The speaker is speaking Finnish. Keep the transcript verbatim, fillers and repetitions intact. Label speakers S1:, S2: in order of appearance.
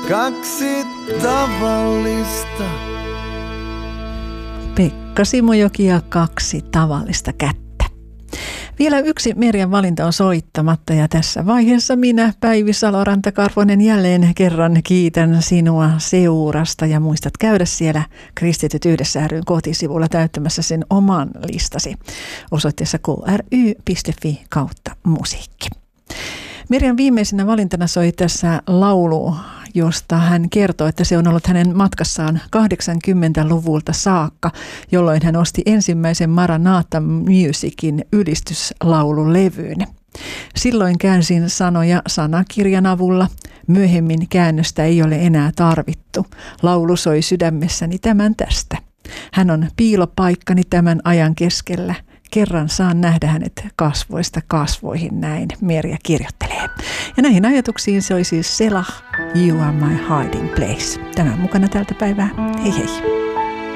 S1: kaksi tavallista.
S2: Pekka Simojoki ja kaksi tavallista kättä. Vielä yksi Merjan valinta on soittamatta ja tässä vaiheessa minä, Päivi Salo-Rantakarvonen, jälleen kerran kiitän sinua seurasta ja muistat käydä siellä Kristityt yhdessä ry:n kotisivulla täyttämässä sen oman listasi osoitteessa k r y piste f i kautta musiikki. Merjan viimeisenä valintana soi tässä laulu, josta hän kertoo, että se on ollut hänen matkassaan kahdeksankymmentäluvulta saakka, jolloin hän osti ensimmäisen Maranatha Musicin ylistyslaululevyyn. Silloin käänsin sanoja sanakirjan avulla. Myöhemmin käännöstä ei ole enää tarvittu. Laulu soi sydämessäni tämän tästä. Hän on piilopaikkani tämän ajan keskellä. Kerran saan nähdä hänet kasvoista kasvoihin, näin Merja kirjoittelee. Ja näihin ajatuksiin se oli siis Selah, You Are My Hiding Place. Tämän mukana tältä päivää. Hei hei.